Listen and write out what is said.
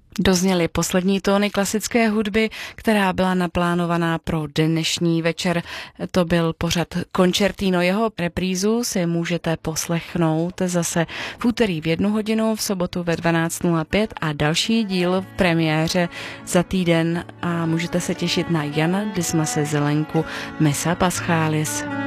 Dozněly poslední tóny klasické hudby, která byla naplánovaná pro dnešní večer. To byl pořad Concertino. Jeho reprízu si můžete poslechnout zase v úterý v 1 hodinu, v sobotu ve 12:05 a další díl v premiéře za týden a můžete se těšit na Jana Dismase Zelenku Missa Paschalis.